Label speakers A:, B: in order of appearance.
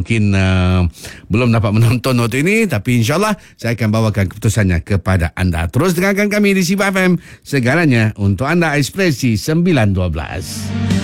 A: mungkin belum dapat menonton waktu ini, tapi insyaAllah saya akan bawakan keputusannya kepada anda. Terus dengarkan kami di Sibar FM, segalanya untuk anda, Ekspresi 912.